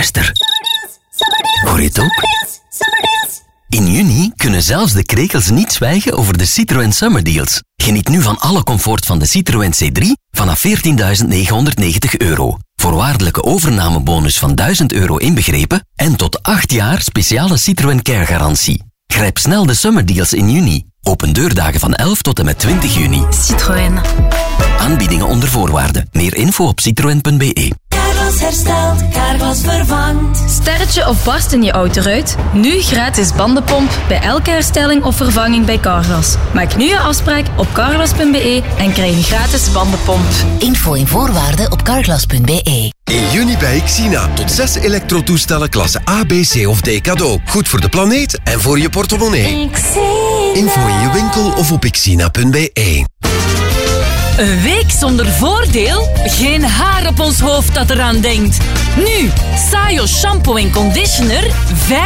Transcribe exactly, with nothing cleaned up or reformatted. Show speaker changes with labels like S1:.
S1: Luister. Hoor je het ook? In juni kunnen zelfs de krekels niet zwijgen over de Citroën Summer Deals. Geniet nu van alle comfort van de Citroën C drie vanaf veertienduizend negenhonderdnegentig euro. Voorwaardelijke overnamebonus van duizend euro inbegrepen en tot acht jaar speciale Citroën Care garantie. Grijp snel de Summer Deals in juni. Open deurdagen van elf tot en met twintig juni.
S2: Citroën.
S1: Aanbiedingen onder voorwaarden. Meer info op citroen punt be.
S3: Carglass herstelt, Carglass vervangt.
S2: Sterretje of barst in je autoruit? Nu gratis bandenpomp bij elke herstelling of vervanging bij Carglass. Maak nu je afspraak op carglass punt be en krijg een gratis bandenpomp.
S4: Info en voorwaarden op carglass punt be.
S5: In juni bij Xina. Tot zes elektrotoestellen klasse A, B, C of D cadeau. Goed voor de planeet en voor je portemonnee. Info in je winkel of op xina punt be.
S6: Een week zonder voordeel? Geen haar op ons hoofd dat eraan denkt. Nu, Sayo shampoo en conditioner,